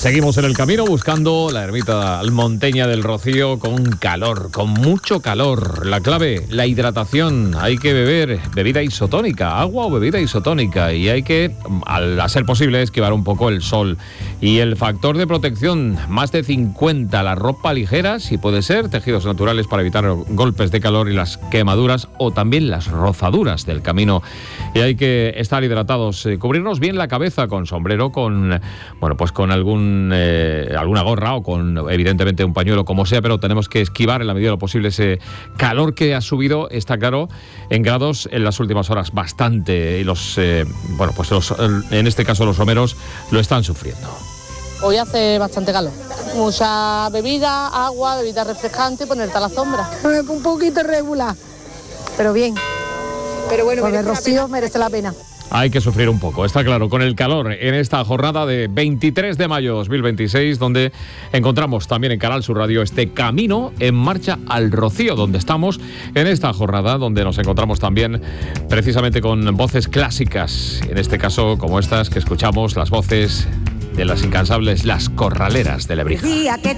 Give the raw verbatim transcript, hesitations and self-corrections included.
Seguimos en el camino buscando la ermita almonteña del Rocío con calor, con mucho calor. La clave, la hidratación. Hay que beber bebida isotónica, agua o bebida isotónica. Y hay que, al a ser posible, esquivar un poco el sol. Y el factor de protección, más de cincuenta. La ropa ligera, si puede ser, tejidos naturales para evitar golpes de calor y las quemaduras o también las rozaduras del camino. Y hay que estar hidratados, eh, cubrirnos bien la cabeza con sombrero, con, bueno, pues con algún Eh, alguna gorra o con evidentemente un pañuelo, como sea, pero tenemos que esquivar en la medida de lo posible ese calor que ha subido, está claro, en grados en las últimas horas bastante, y los eh, bueno pues los, en este caso los romeros lo están sufriendo. Hoy hace bastante calor, mucha bebida, agua, bebida refrescante, ponerte a la sombra. Un poquito regular, pero bien. Pero bueno, con el Rocío merece la pena. Hay que sufrir un poco, está claro, con el calor en esta jornada de veintitrés de mayo de dos mil veintiséis, donde encontramos también en Canal Sur Radio este camino en marcha al Rocío, donde estamos en esta jornada, donde nos encontramos también precisamente con voces clásicas, en este caso como estas que escuchamos, las voces de las incansables Las Corraleras de Lebrija.